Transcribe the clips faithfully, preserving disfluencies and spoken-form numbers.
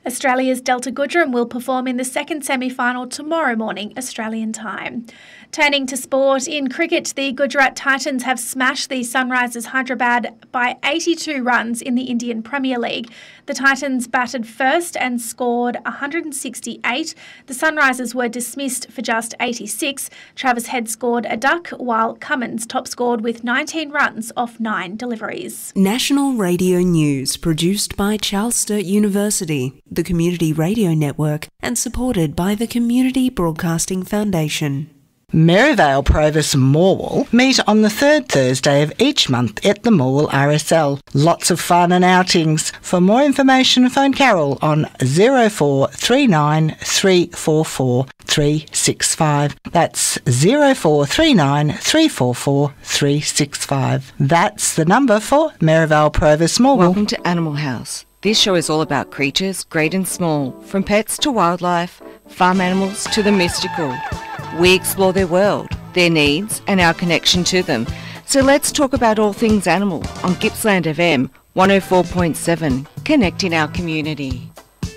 Australia's Delta Goodrum will perform in the second semi-final tomorrow morning, Australian time. Turning to sport, in cricket, the Gujarat Titans have smashed the Sunrisers Hyderabad by eighty-two runs in the Indian Premier League. The Titans batted first and scored one hundred sixty-eight. The Sunrisers were dismissed for just eighty-six. Travis Head scored a duck, while Cummins top scored with nineteen runs off nine deliveries. National Radio News, produced by Charles Sturt University, the Community Radio Network, and supported by the Community Broadcasting Foundation. Maryvale Provis Morwell meet on the third Thursday of each month at the Morwell R S L. Lots of fun and outings. For more information, phone Carol on zero four three nine three four four three six five. That's zero four three nine three four four three six five. That's the number for Maryvale Provis Morwell. Welcome to Animal House. This show is all about creatures, great and small, from pets to wildlife, farm animals to the mystical. We explore their world, their needs and our connection to them. So let's talk about all things animal on Gippsland F M one oh four point seven, connecting our community.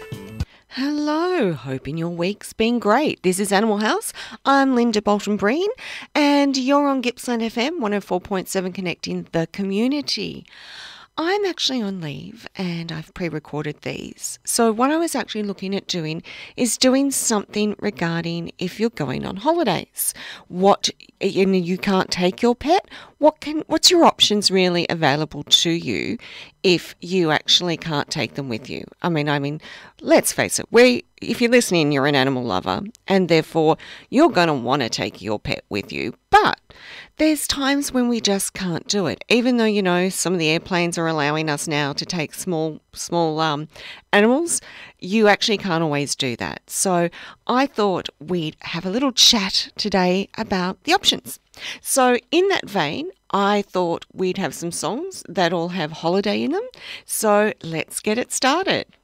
Hello, hoping your week's been great. This is Animal House. I'm Linda Bolton-Breen and you're on Gippsland F M one oh four point seven, connecting the community. I'm actually on leave and I've pre-recorded these. So what I was actually looking at doing is doing something regarding if you're going on holidays. What, you know, you can't take your pet. What can, what's your options really available to you if you actually can't take them with you? I mean, I mean, let's face it, we, if you're listening, you're an animal lover and therefore you're going to want to take your pet with you. But there's times when we just can't do it, even though, you know, some of the airplanes are allowing us now to take small, small um, animals. You actually can't always do that. So I thought we'd have a little chat today about the options. So in that vein, I thought we'd have some songs that all have holiday in them. So let's get it started.